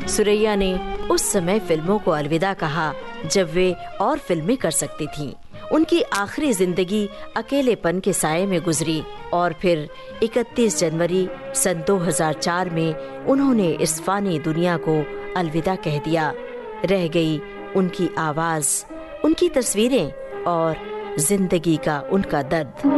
सुरैया ने उस समय फिल्मों को अलविदा कहा जब वे और फिल्में कर सकती थीं। उनकी आखिरी जिंदगी अकेलेपन के साये में गुजरी और फिर 31 जनवरी सन 2004 में उन्होंने इस फानी दुनिया को अलविदा कह दिया। रह गई उनकी आवाज, उनकी तस्वीरें और जिंदगी का उनका दर्द।